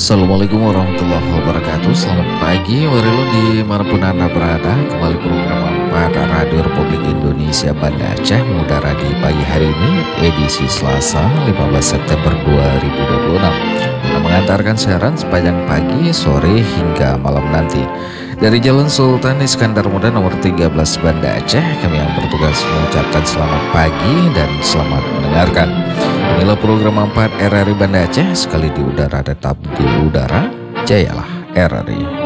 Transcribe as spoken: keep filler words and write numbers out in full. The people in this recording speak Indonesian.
Assalamualaikum warahmatullahi wabarakatuh. Selamat pagi warilo dimanapun anda berada. Kembali program empat Radio Republik Indonesia Banda Aceh mengudara di pagi hari ini, edisi Selasa lima belas September dua ribu dua puluh enam, untuk mengantarkan siaran sepanjang pagi, sore hingga malam nanti dari Jalan Sultan Iskandar Muda nomor tiga belas Banda Aceh. Kami yang bertugas mengucapkan selamat pagi dan selamat mendengarkan. Inilah program empat R R I Banda Aceh, sekali di udara tetap di udara, jayalah R R I.